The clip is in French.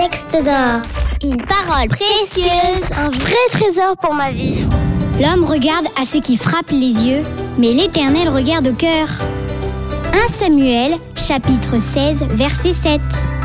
texte d'or. Une parole précieuse. Un vrai trésor pour ma vie. L'homme regarde à ce qui frappe les yeux, mais l'Éternel regarde au cœur. 1 Samuel, chapitre 16, verset 7.